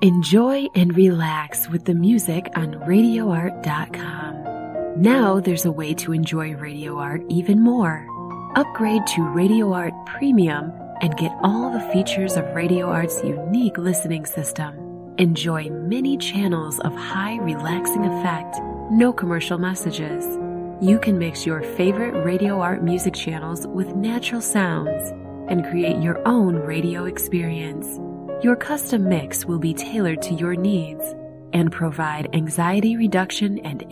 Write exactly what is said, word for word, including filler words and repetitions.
Enjoy and relax with the music on radio art dot com. Now there's a way to enjoy Radio Art even more. Upgrade to Radio Art Premium and get all the features of Radio Art's unique listening system. Enjoy many channels of high relaxing effect, no commercial messages. You can mix your favorite Radio Art music channels with natural sounds and create your own radio experience. Your custom mix will be tailored to your needs and provide anxiety reduction and